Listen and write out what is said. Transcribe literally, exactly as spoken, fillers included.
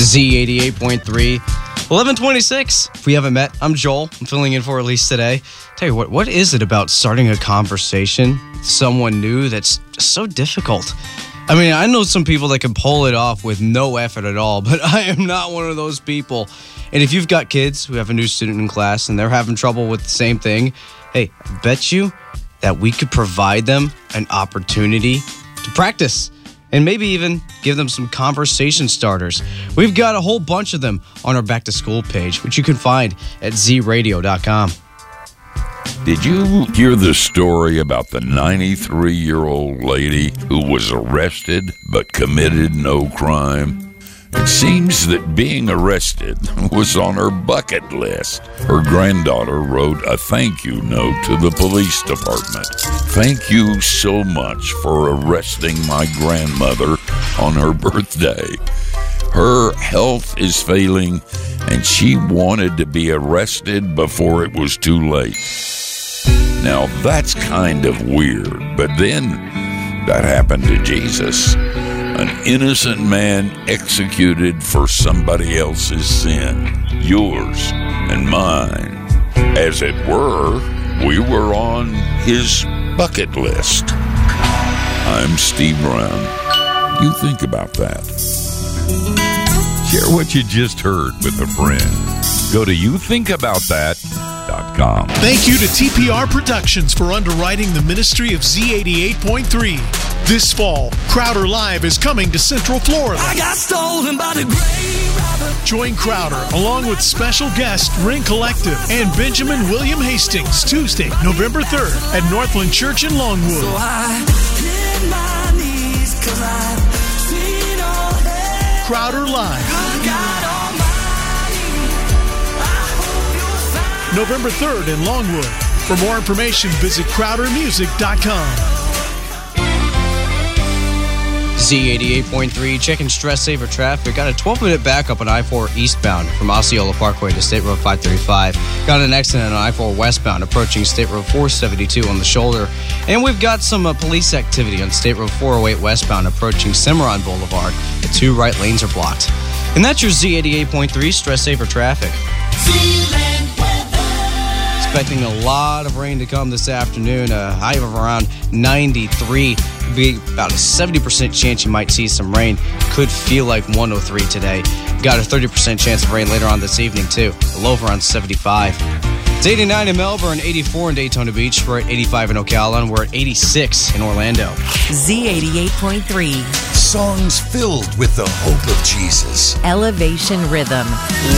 Z eighty-eight point three, eleven twenty-six. If we haven't met, I'm Joel. I'm filling in for Elise today. Tell you what, what is it about starting a conversation with someone new that's just so difficult? I mean, I know some people that can pull it off with no effort at all, but I am not one of those people. And if you've got kids who have a new student in class and they're having trouble with the same thing, hey, I bet you that we could provide them an opportunity to practice and maybe even give them some conversation starters. We've got a whole bunch of them on our back to school page, which you can find at z radio dot com. Did you hear the story about the ninety-three-year-old lady who was arrested but committed no crime? It seems that being arrested was on her bucket list. Her granddaughter wrote a thank you note to the police department. Thank you so much for arresting my grandmother on her birthday. Her health is failing, and she wanted to be arrested before it was too late. Now, that's kind of weird, but then that happened to Jesus. An innocent man executed for somebody else's sin, yours and mine. As it were, we were on his bucket list. I'm Steve Brown. You think about that. Share what you just heard with a friend. Go to you think about that dot com. Thank you to T P R Productions for underwriting the ministry of Z eighty-eight point three. This fall, Crowder Live is coming to Central Florida. I got stolen by the grave robber. Join Crowder along with special guest Ring Collective and Benjamin William Hastings Tuesday, November third at Northland Church in Longwood. So I hit my knees 'cause I seen all that. Crowder Live. Good God Almighty, I hope you'll find November third in Longwood. For more information, visit crowder music dot com. Z eighty-eight point three, checking stress saver traffic. Got a twelve-minute backup on I four eastbound from Osceola Parkway to State Road five thirty-five. Got an accident on I four westbound approaching State Road four seventy-two on the shoulder. And we've got some uh, police activity on State Road four oh eight westbound approaching Cimarron Boulevard. The two right lanes are blocked. And that's your Z eighty-eight point three stress saver traffic. Expecting a lot of rain to come this afternoon. A high of around ninety-three. Be about a seventy percent chance you might see some rain. Could feel like one oh three today. Got a thirty percent chance of rain later on this evening, too. A low of around seventy-five. It's eighty-nine in Melbourne, eighty-four in Daytona Beach. We're at eighty-five in Ocala, and we're at eighty-six in Orlando. Z eighty-eight point three. Songs filled with the hope of Jesus. Elevation Rhythm.